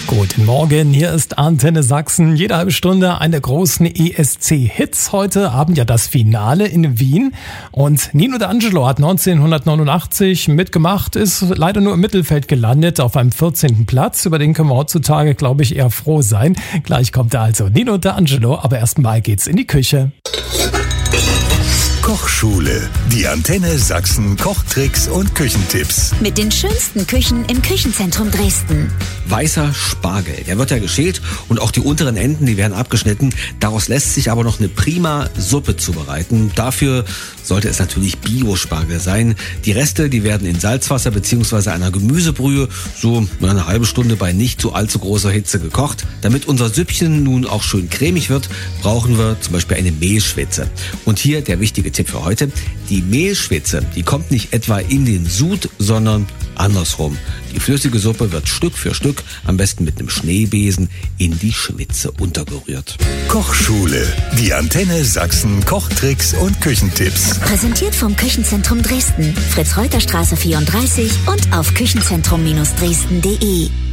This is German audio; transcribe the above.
Guten Morgen, hier ist Antenne Sachsen. Jede halbe Stunde eine großen ESC-Hits. Heute Abend ja das Finale in Wien. Und Nino D'Angelo hat 1989 mitgemacht, ist leider nur im Mittelfeld gelandet, auf einem 14. Platz. Über den können wir heutzutage, glaube ich, eher froh sein. Gleich kommt er also, Nino D'Angelo, aber erstmal geht's in die Küche. Kochschule. Die Antenne Sachsen Kochtricks und Küchentipps. Mit den schönsten Küchen im Küchenzentrum Dresden. Weißer Spargel, der wird ja geschält und auch die unteren Enden, die werden abgeschnitten. Daraus lässt sich aber noch eine prima Suppe zubereiten. Dafür sollte es natürlich Bio-Spargel sein. Die Reste, die werden in Salzwasser bzw. einer Gemüsebrühe so eine halbe Stunde bei nicht so allzu großer Hitze gekocht. Damit unser Süppchen nun auch schön cremig wird, brauchen wir zum Beispiel eine Mehlschwitze. Und hier der wichtige Tipp für heute: Die Mehlschwitze, die kommt nicht etwa in den Sud, sondern andersrum. Die flüssige Suppe wird Stück für Stück, am besten mit einem Schneebesen, in die Schwitze untergerührt. Kochschule. Die Antenne Sachsen Kochtricks und Küchentipps. Präsentiert vom Küchenzentrum Dresden. Fritz-Reuter-Straße 34 und auf küchenzentrum-dresden.de.